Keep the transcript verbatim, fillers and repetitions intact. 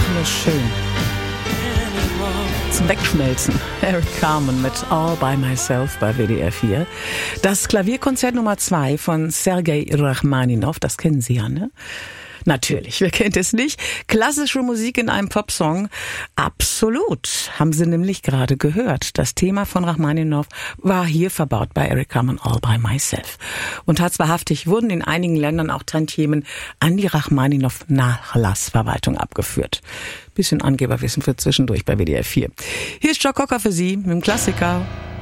nur schön. Zum Wegschmelzen. Eric Carmen mit All by Myself bei W D R vier. Das Klavierkonzert Nummer zwei von Sergei Rachmaninow, das kennen Sie ja, ne? Natürlich, wer kennt es nicht? Klassische Musik in einem Popsong? Absolut, haben Sie nämlich gerade gehört. Das Thema von Rachmaninow war hier verbaut bei Eric Carmen All by Myself. Und tatsächlich wurden in einigen Ländern auch Tantiemen an die Rachmaninow-Nachlassverwaltung abgeführt. Bisschen Angeberwissen für zwischendurch bei W D R vier. Hier ist Joe Cocker für Sie mit dem Klassiker